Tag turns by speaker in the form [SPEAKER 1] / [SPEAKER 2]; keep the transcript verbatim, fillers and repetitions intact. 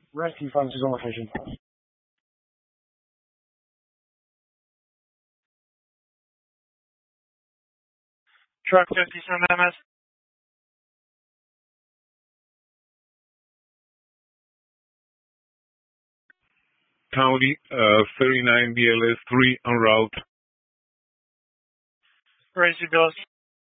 [SPEAKER 1] Rescue functions on location.
[SPEAKER 2] Truck fifty-seven M S.
[SPEAKER 3] County, uh, thirty-nine B L S three en route.
[SPEAKER 2] Raise your bills.